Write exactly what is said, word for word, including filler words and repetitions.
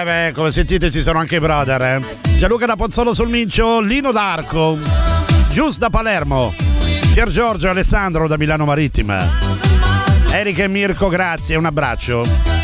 beh, come sentite ci sono anche i brother, eh. Gianluca da Pozzolo sul Mincio, Lino d'Arco, Gius da Palermo, Pier Giorgio e Alessandro da Milano Marittima, Erika e Mirko, grazie, un abbraccio.